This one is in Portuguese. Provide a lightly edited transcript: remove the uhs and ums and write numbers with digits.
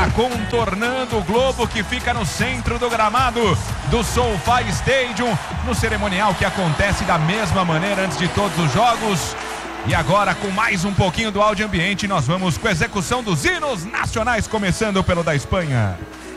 contornando o globo que fica no centro do gramado do SoFi Stadium, no cerimonial que acontece da mesma maneira antes de todos os jogos. E agora, com mais um pouquinho do áudio ambiente, nós vamos com a execução dos hinos nacionais, começando pelo da Espanha.